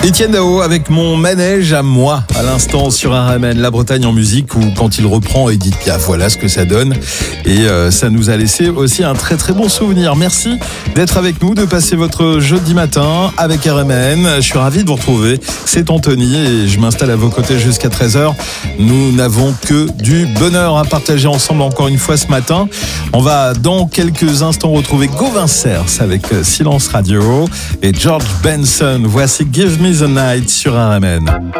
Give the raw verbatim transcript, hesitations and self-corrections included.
Étienne Dao avec Mon manège à moi, à l'instant sur R M N, la Bretagne en musique, où quand il reprend Edith Piaf, voilà ce que ça donne. Et euh, ça nous a laissé aussi un très très bon souvenir. Merci d'être avec nous, de passer votre jeudi matin avec R M N. Je suis ravi de vous retrouver. C'est Anthony et je m'installe à vos côtés jusqu'à treize heures. Nous n'avons que du bonheur à partager ensemble encore une fois ce matin. On va dans quelques instants retrouver Gauvin Cers avec Silence Radio et George Benson. Voici Give Me the Night sur R M N.